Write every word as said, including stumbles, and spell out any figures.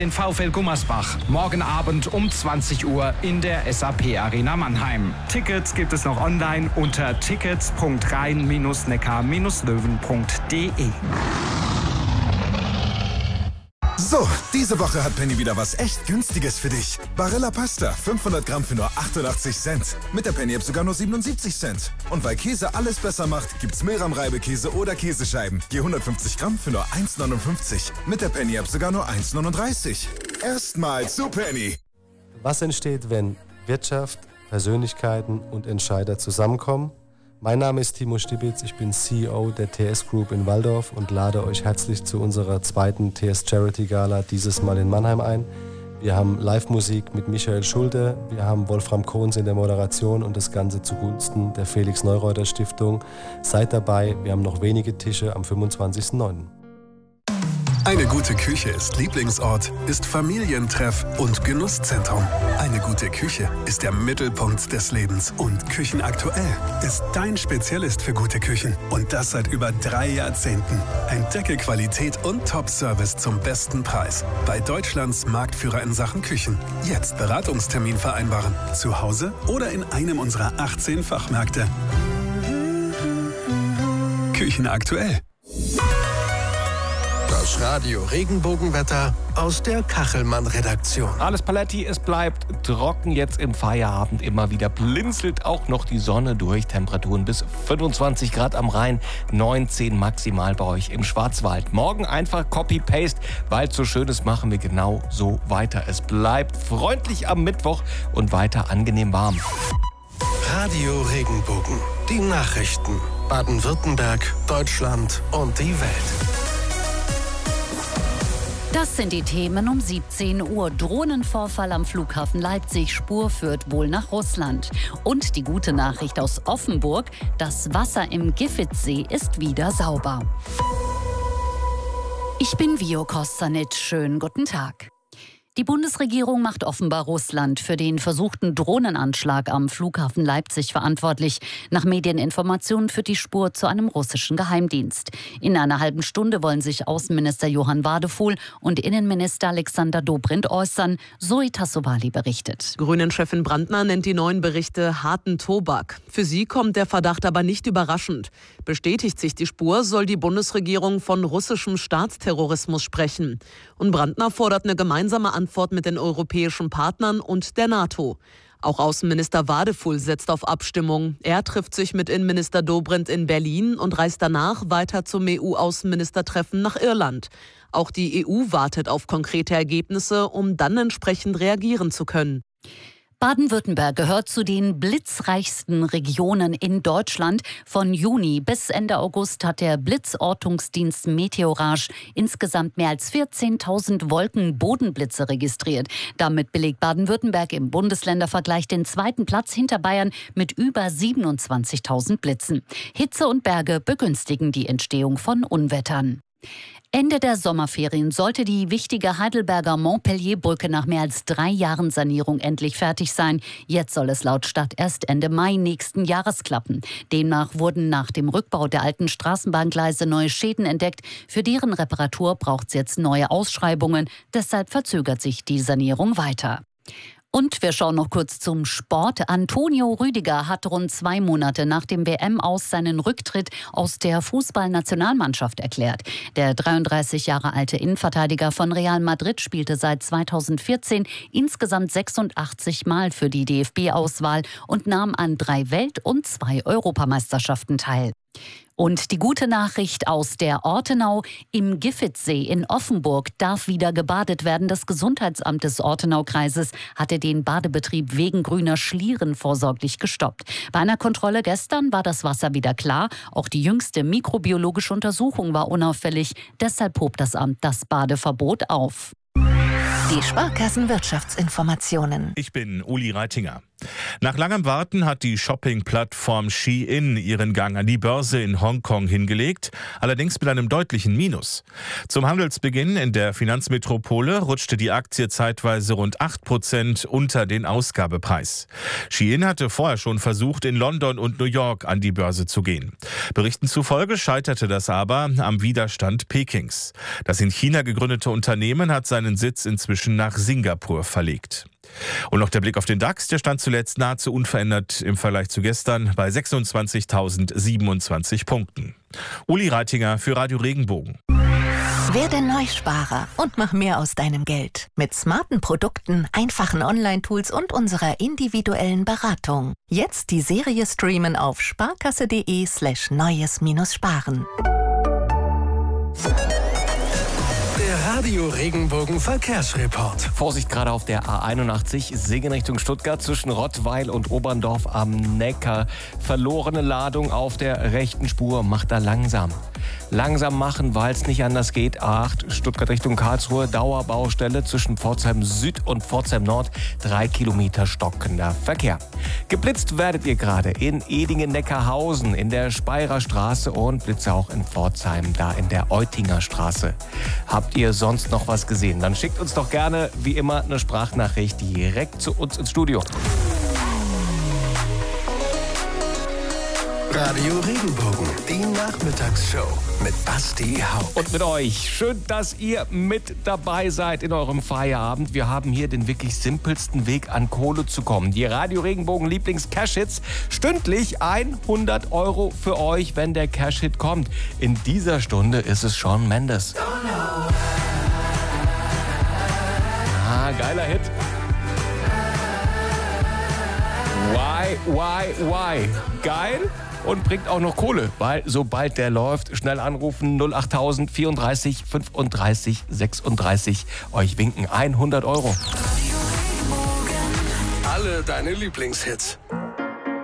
Den VfL Gummersbach, morgen Abend um zwanzig Uhr in der S A P Arena Mannheim. Tickets gibt es noch online unter tickets punkt rhein neckar löwen punkt de. So, diese Woche hat Penny wieder was echt Günstiges für dich. Barilla Pasta, fünfhundert Gramm für nur achtundachtzig Cent. Mit der Penny-App sogar nur siebenundsiebzig Cent. Und weil Käse alles besser macht, gibt's Milram-Reibekäse oder Käsescheiben. Je hundertfünfzig Gramm für nur eins neunundfünfzig. Mit der Penny-App sogar nur eins neununddreißig. Erstmal zu Penny. Was entsteht, wenn Wirtschaft, Persönlichkeiten und Entscheider zusammenkommen? Mein Name ist Timo Stibitz, ich bin C E O der T S Group in Walldorf und lade euch herzlich zu unserer zweiten T S Charity Gala, dieses Mal in Mannheim, ein. Wir haben Live-Musik mit Michael Schulte, wir haben Wolfram Kohns in der Moderation und das Ganze zugunsten der Felix-Neureuter-Stiftung. Seid dabei, wir haben noch wenige Tische am fünfundzwanzigsten neunten Eine gute Küche ist Lieblingsort, ist Familientreff und Genusszentrum. Eine gute Küche ist der Mittelpunkt des Lebens. Und Küchenaktuell ist dein Spezialist für gute Küchen. Und das seit über drei Jahrzehnten. Entdecke Qualität und Top-Service zum besten Preis. Bei Deutschlands Marktführer in Sachen Küchen. Jetzt Beratungstermin vereinbaren. Zu Hause oder in einem unserer achtzehn Fachmärkte. Küchenaktuell. Das Radio Regenbogenwetter aus der Kachelmann-Redaktion. Alles Paletti, es bleibt trocken jetzt im Feierabend. Immer wieder blinzelt auch noch die Sonne durch. Temperaturen bis fünfundzwanzig Grad am Rhein, neunzehn maximal bei euch im Schwarzwald. Morgen einfach Copy-Paste, weil es so schön ist, machen wir genau so weiter. Es bleibt freundlich am Mittwoch und weiter angenehm warm. Radio Regenbogen, die Nachrichten. Baden-Württemberg, Deutschland und die Welt. Das sind die Themen um siebzehn Uhr. Drohnenvorfall am Flughafen Leipzig, Spur führt wohl nach Russland. Und die gute Nachricht aus Offenburg, das Wasser im Giffitzsee ist wieder sauber. Ich bin Vio Kostanic, schönen guten Tag. Die Bundesregierung macht offenbar Russland für den versuchten Drohnenanschlag am Flughafen Leipzig verantwortlich. Nach Medieninformationen führt die Spur zu einem russischen Geheimdienst. In einer halben Stunde wollen sich Außenminister Johann Wadefuhl und Innenminister Alexander Dobrindt äußern, Zoe Tassovali berichtet. Grünen-Chefin Brandner nennt die neuen Berichte harten Tobak. Für sie kommt der Verdacht aber nicht überraschend. Bestätigt sich die Spur, soll die Bundesregierung von russischem Staatsterrorismus sprechen. Und Brandner fordert eine gemeinsame Antwort mit den europäischen Partnern und der NATO. Auch Außenminister Wadefuhl setzt auf Abstimmung. Er trifft sich mit Innenminister Dobrindt in Berlin und reist danach weiter zum E U-Außenministertreffen nach Irland. Auch die E U wartet auf konkrete Ergebnisse, um dann entsprechend reagieren zu können. Baden-Württemberg gehört zu den blitzreichsten Regionen in Deutschland. Von Juni bis Ende August hat der Blitzortungsdienst Meteorage insgesamt mehr als vierzehntausend Wolkenbodenblitze registriert. Damit belegt Baden-Württemberg im Bundesländervergleich den zweiten Platz hinter Bayern mit über siebenundzwanzigtausend Blitzen. Hitze und Berge begünstigen die Entstehung von Unwettern. Ende der Sommerferien sollte die wichtige Heidelberger Montpellier-Brücke nach mehr als drei Jahren Sanierung endlich fertig sein. Jetzt soll es laut Stadt erst Ende Mai nächsten Jahres klappen. Demnach wurden nach dem Rückbau der alten Straßenbahngleise neue Schäden entdeckt. Für deren Reparatur braucht es jetzt neue Ausschreibungen. Deshalb verzögert sich die Sanierung weiter. Und wir schauen noch kurz zum Sport. Antonio Rüdiger hat rund zwei Monate nach dem W M-Aus seinen Rücktritt aus der Fußballnationalmannschaft erklärt. Der dreiunddreißig Jahre alte Innenverteidiger von Real Madrid spielte seit zweitausendvierzehn insgesamt sechsundachtzig Mal für die D F B-Auswahl und nahm an drei Welt- und zwei Europameisterschaften teil. Und die gute Nachricht aus der Ortenau: Im Giffitzsee in Offenburg darf wieder gebadet werden. Das Gesundheitsamt des Ortenaukreises hatte den Badebetrieb wegen grüner Schlieren vorsorglich gestoppt. Bei einer Kontrolle gestern war das Wasser wieder klar. Auch die jüngste mikrobiologische Untersuchung war unauffällig. Deshalb hob das Amt das Badeverbot auf. Die Sparkassen-Wirtschaftsinformationen. Ich bin Uli Reitinger. Nach langem Warten hat die Shopping-Plattform Shein ihren Gang an die Börse in Hongkong hingelegt, allerdings mit einem deutlichen Minus. Zum Handelsbeginn in der Finanzmetropole rutschte die Aktie zeitweise rund acht Prozent unter den Ausgabepreis. Shein hatte vorher schon versucht, in London und New York an die Börse zu gehen. Berichten zufolge scheiterte das aber am Widerstand Pekings. Das in China gegründete Unternehmen hat seinen Sitz inzwischen nach Singapur verlegt. Und noch der Blick auf den DAX, der stand zuletzt nahezu unverändert im Vergleich zu gestern bei sechsundzwanzigtausendsiebenundzwanzig Punkten. Uli Reitinger für Radio Regenbogen. Werde Neusparer und mach mehr aus deinem Geld. Mit smarten Produkten, einfachen Online-Tools und unserer individuellen Beratung. Jetzt die Serie streamen auf sparkasse.de slash neues-sparen. Radio Regenbogen Verkehrsreport. Vorsicht gerade auf der A einundachtzig, Singen Richtung Stuttgart zwischen Rottweil und Oberndorf am Neckar. Verlorene Ladung auf der rechten Spur, macht da langsam. Langsam machen, weil es nicht anders geht. A acht, Stuttgart Richtung Karlsruhe, Dauerbaustelle zwischen Pforzheim Süd und Pforzheim Nord. Drei Kilometer stockender Verkehr. Geblitzt werdet ihr gerade in Edingen-Neckarhausen, in der Speyerer Straße und Blitze auch in Pforzheim, da in der Eutinger Straße. Habt ihr sonst noch was gesehen? Dann schickt uns doch gerne, wie immer, eine Sprachnachricht direkt zu uns ins Studio. Radio Regenbogen, die Nachmittagsshow mit Basti Haupt. Und mit euch. Schön, dass ihr mit dabei seid in eurem Feierabend. Wir haben hier den wirklich simpelsten Weg an Kohle zu kommen. Die Radio Regenbogen Lieblings-Cash-Hits. Stündlich hundert Euro für euch, wenn der Cash-Hit kommt. In dieser Stunde ist es Shawn Mendes. Ah, geiler Hit. Why, why, why? Geil? Und bringt auch noch Kohle, weil sobald der läuft, schnell anrufen null acht null null drei vier fünfunddreißig sechsunddreißig. Euch winken hundert Euro. Alle deine Lieblingshits.